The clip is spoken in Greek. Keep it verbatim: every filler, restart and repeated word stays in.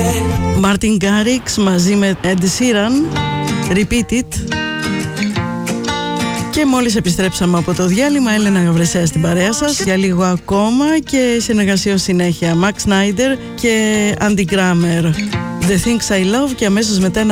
Μάρτιν Γκάριξ μαζί με Ed Sheeran, Repeat It. Και μόλις επιστρέψαμε από το διάλειμμα, Έλενα Γαβρεσέα στην παρέα σας για λίγο ακόμα και συνεργασία συνέχεια Max Snyder και Andy Grammer, The Things I Love, και αμέσως μετά